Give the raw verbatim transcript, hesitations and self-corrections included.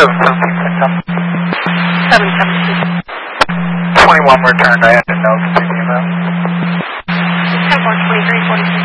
seven seventeen picked up. seven seventeen. twenty-one returned, I had a note to give you that. ten four twenty-three forty-six.